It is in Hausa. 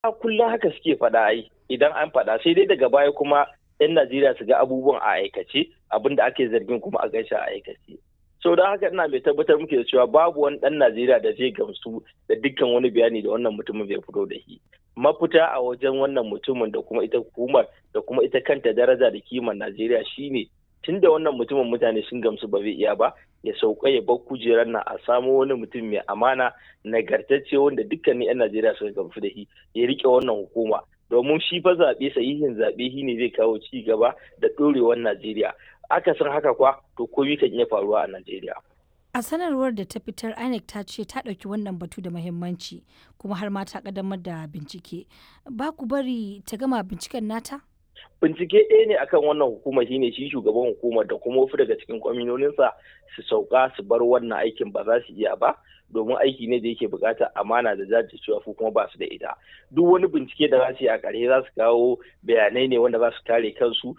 A kullum haka suke faɗa ai idan an faɗa sai dai daga baya kuma 'yan Najeriya su ga abubuwan a aikace abin da ake zargin kuma a gaishe a aikace. So don haka ina mai tabbatar muke da cewa babu wani ɗan Najeriya da zai gamsu da dukkan wani bayani da wannan mutumin bai fito da shi. Mafita a wajen wannan mutumin da kuma ita hukumar da kuma ita kanta daraja da kimar Najeriya shine tun da wannan mutumin mutane sun gamsu ba zai iya ba ya sauka ya bar kujerar nan a samo wani mutum mai amana nagartacce wanda dukkanin 'yan Najeriya suka gamsu da shi ya rike wannan hukuma domin shi fa zaɓe sahihin zaɓe shi ne zai kawo ci gaba da ɗorewar Najeriya. Akasin haka kwa to komai kan iya faruwa a Najeriya. A sanarwar da ta fitar INEC ta ce ta ɗauki wannan batu da muhimmanci kuma har ma ta ƙaddamar da bincike. Ba ku bari ta gama binciken nata? Bincike ɗaya ne akan wannan hukumar shine shi shugaban hukumar da kuma wasu daga cikin kwaminoninsa su sauka su bar wannan aikin ba za su iya ba domin aiki ne da yake buƙatar amana da jajircewa ko kuma ba su da ita. Duk wani bincike da za su yi a ƙarshe za su kawo bayanai ne wanda za su kare kansu